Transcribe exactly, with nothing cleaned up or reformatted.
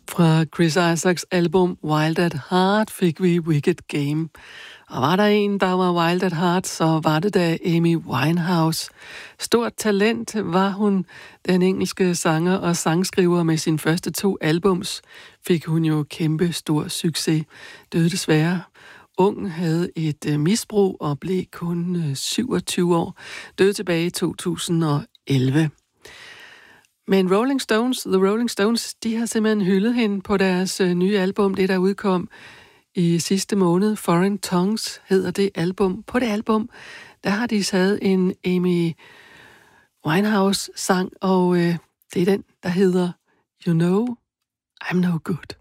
Fra Chris Isaacs album Wild at Heart fik vi Wicked Game. Og var der en, der var wild at heart, så var det da Amy Winehouse. Stort talent var hun, den engelske sanger og sangskriver. Med sine første to albums fik hun jo kæmpe stor succes. Døde desværre ung, havde et øh, misbrug og blev kun øh, syvogtyve år. Døde tilbage i to tusind og elleve. Men Rolling Stones, The Rolling Stones, de har simpelthen hyldet hende på deres øh, nye album, det der udkom i sidste måned. Foreign Tongues hedder det album. På det album, der har de taget en Amy Winehouse-sang, og øh, det er den, der hedder You Know I'm No Good.